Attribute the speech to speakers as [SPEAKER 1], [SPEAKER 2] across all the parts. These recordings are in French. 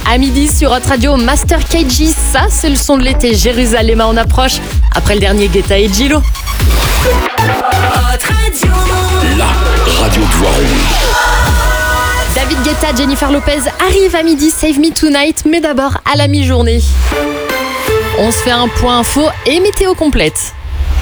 [SPEAKER 1] À midi sur Hot Radio, Master KG, ça c'est le son de l'été. Jérusalem en approche, après le dernier Guetta et Gillo.
[SPEAKER 2] Hot Radio.
[SPEAKER 3] La radio de Voiron.
[SPEAKER 1] David Guetta, Jennifer Lopez arrive à midi, Save Me Tonight, mais d'abord à la mi-journée. On se fait un point info et météo complète.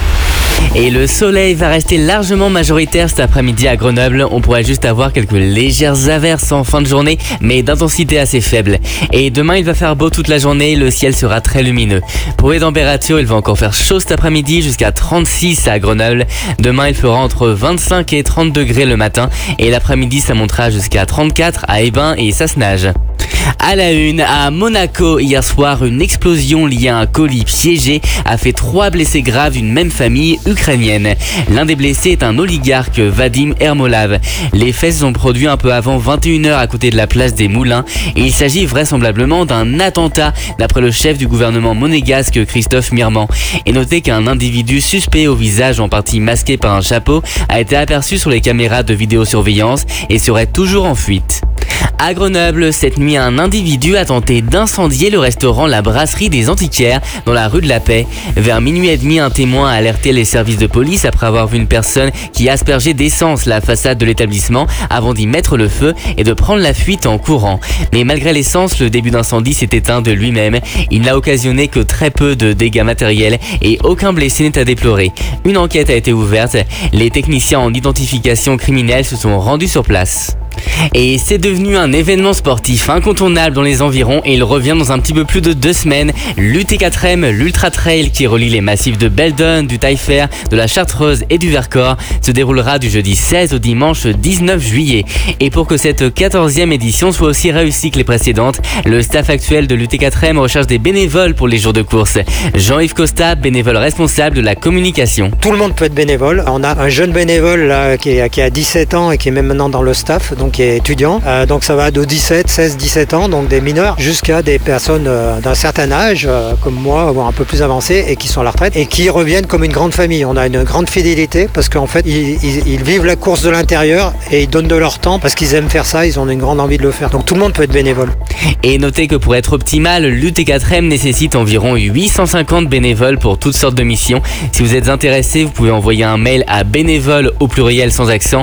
[SPEAKER 4] Et le soleil va rester largement majoritaire cet après-midi à Grenoble. On pourrait juste avoir quelques légères averses en fin de journée, mais d'intensité assez faible. Et demain, il va faire beau toute la journée, le ciel sera très lumineux. Pour les températures, il va encore faire chaud cet après-midi, jusqu'à 36 à Grenoble. Demain, il fera entre 25 et 30 degrés le matin. Et l'après-midi, ça montera jusqu'à 34 à Hébin et Sassenage. À la une, à Monaco, hier soir, une explosion liée à un colis piégé a fait 3 blessés graves d'une même famille ukrainienne. L'un des blessés est un oligarque, Vadim Ermolov. Les faits se sont produits un peu avant 21h à côté de la place des Moulins et il s'agit vraisemblablement d'un attentat d'après le chef du gouvernement monégasque Christophe Mirman. Et notez qu'un individu suspect au visage en partie masqué par un chapeau a été aperçu sur les caméras de vidéosurveillance et serait toujours en fuite. À Grenoble, cette nuit, un individu a tenté d'incendier le restaurant La Brasserie des Antiquaires dans la rue de la Paix. Vers minuit et demi, un témoin a alerté les services de police après avoir vu une personne qui aspergeait d'essence la façade de l'établissement avant d'y mettre le feu et de prendre la fuite en courant. Mais malgré l'essence, le début d'incendie s'est éteint de lui-même. Il n'a occasionné que très peu de dégâts matériels et aucun blessé n'est à déplorer. Une enquête a été ouverte. Les techniciens en identification criminelle se sont rendus sur place. Et c'est devenu un événement sportif incontournable dans les environs et il revient dans un petit peu plus de 2 semaines. L'UT4M, l'Ultra Trail qui relie les massifs de Beldon, du Taillefer, de la Chartreuse et du Vercors se déroulera du jeudi 16 au dimanche 19 juillet. Et pour que cette 14e édition soit aussi réussie que les précédentes, le staff actuel de l'UT4M recherche des bénévoles pour les jours de course. Jean-Yves Costa, bénévole responsable de la communication.
[SPEAKER 5] Tout le monde peut être bénévole. On a un jeune bénévole là, qui a 17 ans et qui est même maintenant dans le staff, donc qui est étudiant. Donc ça va de 16-17 ans, donc des mineurs, jusqu'à des personnes d'un certain âge, comme moi, ou un peu plus avancées, et qui sont à la retraite, et qui reviennent comme une grande famille. On a une grande fidélité, parce qu'en fait, ils vivent la course de l'intérieur, et ils donnent de leur temps, parce qu'ils aiment faire ça, ils ont une grande envie de le faire. Donc tout le monde peut être bénévole.
[SPEAKER 4] Et notez que pour être optimal, l'UT4M nécessite environ 850 bénévoles pour toutes sortes de missions. Si vous êtes intéressé, vous pouvez envoyer un mail à bénévoles au pluriel sans accent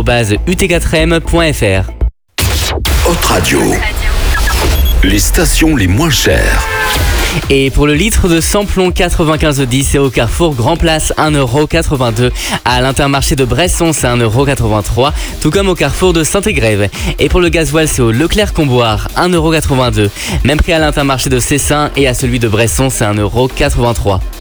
[SPEAKER 4] @ut4m.fr.
[SPEAKER 3] Hot Radio. Les stations les moins chères.
[SPEAKER 4] Et pour le litre de samplon 95,10, c'est au Carrefour Grand Place 1,82€. À l'Intermarché de Bresson, c'est 1,83€, tout comme au Carrefour de Saint-Égrève. Et pour le gasoil, c'est au Leclerc-Comboire 1,82€. Même prix à l'Intermarché de Cessin et à celui de Bresson, c'est 1,83€.